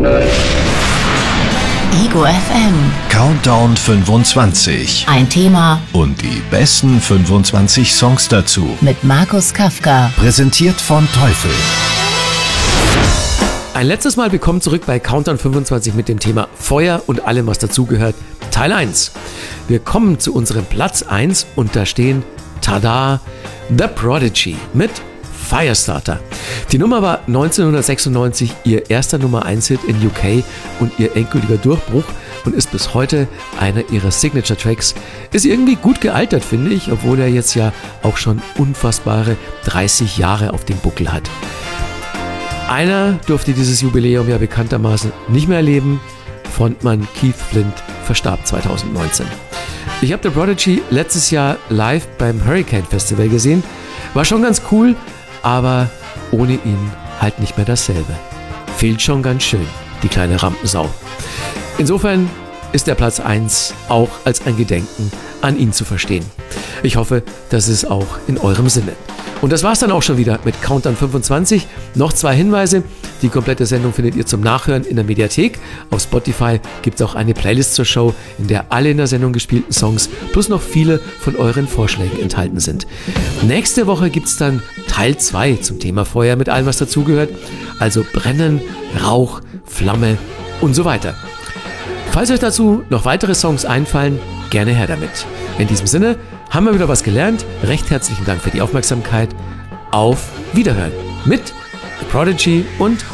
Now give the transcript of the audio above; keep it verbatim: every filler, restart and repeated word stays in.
Ego F M. Countdown fünfundzwanzig. Ein Thema Und die besten fünfundzwanzig Songs dazu. mit Markus Kafka. Präsentiert von Teufel. Ein letztes Mal willkommen zurück bei Countdown fünfundzwanzig mit dem Thema Feuer und allem, was dazugehört, Teil eins. Wir kommen zu unserem Platz eins und da stehen, tada, The Prodigy mit Firestarter. Die Nummer war neunzehnhundertsechsundneunzig ihr erster Nummer eins Hit in U K und ihr endgültiger Durchbruch und ist bis heute einer ihrer Signature-Tracks. Ist irgendwie gut gealtert, finde ich, obwohl er jetzt ja auch schon unfassbare dreißig Jahre auf dem Buckel hat. Einer durfte dieses Jubiläum ja bekanntermaßen nicht mehr erleben. Frontmann Keith Flint verstarb zweitausendneunzehn. Ich habe The Prodigy letztes Jahr live beim Hurricane Festival gesehen. War schon ganz cool, aber ohne ihn halt nicht mehr dasselbe. Fehlt schon ganz schön, die kleine Rampensau. Insofern ist der Platz eins auch als ein Gedenken an ihn zu verstehen. Ich hoffe, das ist auch in eurem Sinne. Und das war's dann auch schon wieder mit Countdown fünfundzwanzig. Noch zwei Hinweise. Die komplette Sendung findet ihr zum Nachhören in der Mediathek. Auf Spotify gibt es auch eine Playlist zur Show, in der alle in der Sendung gespielten Songs plus noch viele von euren Vorschlägen enthalten sind. Nächste Woche gibt es dann Teil zwei zum Thema Feuer mit allem, was dazugehört. Also Brennen, Rauch, Flamme und so weiter. Falls euch dazu noch weitere Songs einfallen, gerne her damit. In diesem Sinne haben wir wieder was gelernt. Recht herzlichen Dank für die Aufmerksamkeit. Auf Wiederhören mit The Prodigy und